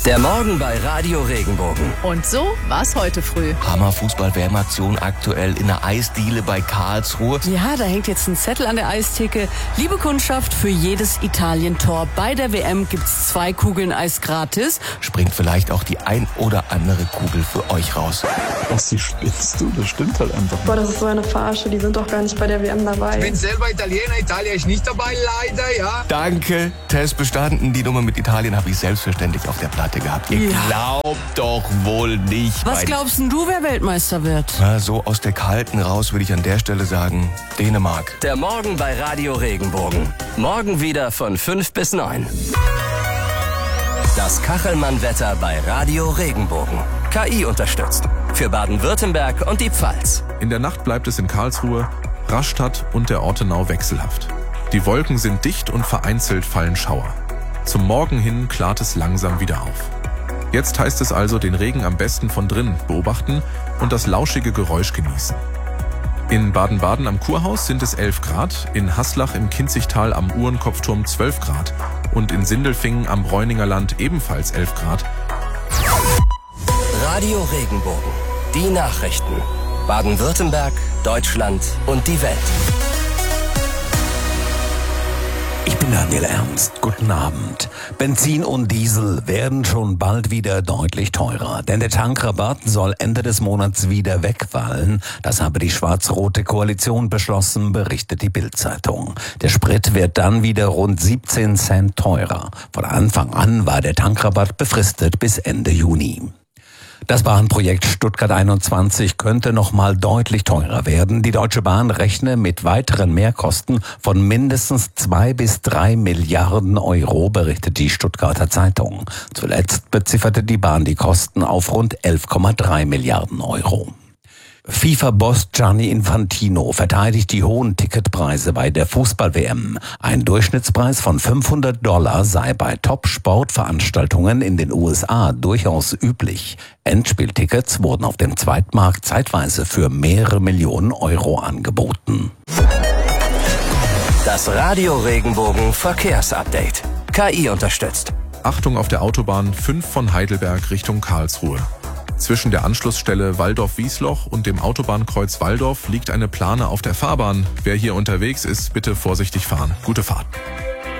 Der Morgen bei Radio Regenbogen. Und so war's heute früh. Hammer-Fußball-WM-Aktion aktuell in der Eisdiele bei Karlsruhe. Ja, da hängt jetzt ein Zettel an der Eistheke. Liebe Kundschaft, für jedes Italien-Tor bei der WM gibt's 2 Kugeln Eis gratis. Springt vielleicht auch die ein oder andere Kugel für euch raus. Basti, spinnst du? Das stimmt halt einfach nicht. Boah, das ist so eine Verarsche, die sind doch gar nicht bei der WM dabei. Ich bin selber Italiener, Italien ist nicht dabei, leider, ja. Danke, Test bestanden. Die Nummer mit Italien habe ich selbstverständlich auf der Platte gehabt. Ihr glaubt doch wohl nicht. Was glaubst denn du, wer Weltmeister wird? Na, so aus der Kalten raus würde ich an der Stelle sagen, Dänemark. Der Morgen bei Radio Regenbogen. Morgen wieder von 5 bis 9. Das Kachelmann-Wetter bei Radio Regenbogen. KI unterstützt. Für Baden-Württemberg und die Pfalz. In der Nacht bleibt es in Karlsruhe, Rastatt und der Ortenau wechselhaft. Die Wolken sind dicht und vereinzelt fallen Schauer. Zum Morgen hin klart es langsam wieder auf. Jetzt heißt es also, den Regen am besten von drinnen beobachten und das lauschige Geräusch genießen. In Baden-Baden am Kurhaus sind es 11 Grad, in Haslach im Kinzigtal am Uhrenkopfturm 12 Grad und in Sindelfingen am Bräuninger Land ebenfalls 11 Grad. Radio Regenbogen. Die Nachrichten. Baden-Württemberg, Deutschland und die Welt. Ich bin Daniel Ernst. Guten Abend. Benzin und Diesel werden schon bald wieder deutlich teurer, denn der Tankrabatt soll Ende des Monats wieder wegfallen. Das habe die schwarz-rote Koalition beschlossen, berichtet die Bild-Zeitung. Der Sprit wird dann wieder rund 17 Cent teurer. Von Anfang an war der Tankrabatt befristet bis Ende Juni. Das Bahnprojekt Stuttgart 21 könnte noch mal deutlich teurer werden. Die Deutsche Bahn rechne mit weiteren Mehrkosten von mindestens 2 bis 3 Milliarden Euro, berichtet die Stuttgarter Zeitung. Zuletzt bezifferte die Bahn die Kosten auf rund 11,3 Milliarden Euro. FIFA-Boss Gianni Infantino verteidigt die hohen Ticketpreise bei der Fußball-WM. Ein Durchschnittspreis von $500 sei bei Top-Sportveranstaltungen in den USA durchaus üblich. Endspieltickets wurden auf dem Zweitmarkt zeitweise für mehrere Millionen Euro angeboten. Das Radio Regenbogen Verkehrsupdate. KI unterstützt. Achtung auf der Autobahn 5 von Heidelberg Richtung Karlsruhe. Zwischen der Anschlussstelle Walldorf-Wiesloch und dem Autobahnkreuz Walldorf liegt eine Plane auf der Fahrbahn. Wer hier unterwegs ist, bitte vorsichtig fahren. Gute Fahrt.